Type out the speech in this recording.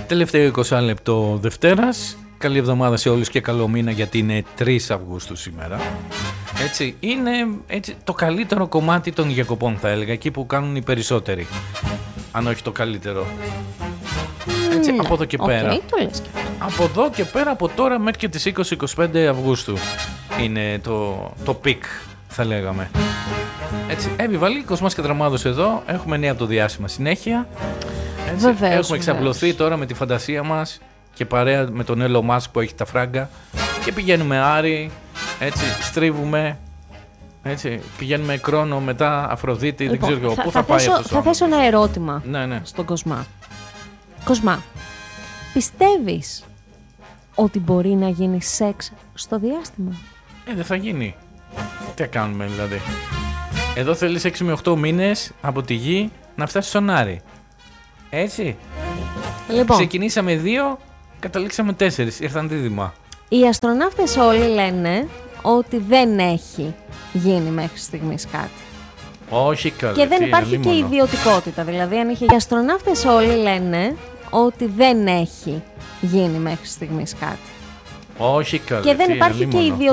Τελευταίο 20 λεπτό Δευτέρας. Καλή εβδομάδα σε όλους και καλό μήνα, γιατί είναι 3 Αυγούστου σήμερα. Έτσι, είναι έτσι, το καλύτερο κομμάτι των διακοπών, θα έλεγα, εκεί που κάνουν οι περισσότεροι. Αν όχι το καλύτερο. Έτσι, Ναι. από εδώ και πέρα. Το λες και αυτό. Από εδώ και πέρα, από τώρα μέχρι και τις 20-25 Αυγούστου είναι το πικ, θα λέγαμε. Έτσι, Εύη Κοσμάς και Δραμάδος εδώ. Έχουμε νέα από το διάσημα συνέχεια. Έτσι, Βεβαίως, έχουμε εξαπλωθεί τώρα με τη φαντασία μας και παρέα με τον Elon Musk που έχει τα φράγκα. Και πηγαίνουμε Άρη, έτσι, στρίβουμε. Έτσι, πηγαίνουμε Κρόνο, μετά Αφροδίτη, Λοιπόν, δεν ξέρω εγώ. Πού θα πάει αυτός ο θα θέσω ένα ερώτημα Ναι. στον Κοσμά. Κοσμά, πιστεύεις ότι μπορεί να γίνει σεξ στο διάστημα? Δεν θα γίνει. Τι θα κάνουμε δηλαδή. Εδώ θέλεις 6 με 8 μήνες από τη γη να φτάσει στον Άρη. Έτσι. Λοιπόν, Ξεκινήσαμε 2, καταλήξαμε 4. Ήρθαν δίδυμα. οι αστροναύτες όλοι λένε ότι δεν έχει γίνει μέχρι στιγμής κάτι. Όχι καλά. Και δεν υπάρχει και ιδιωτικότητα. Δηλαδή, αν είχε. Οι αστροναύτες όλοι λένε ότι δεν έχει γίνει μέχρι στιγμής κάτι. Όχι καλά. Και δεν υπάρχει και ιδιωτικότητα.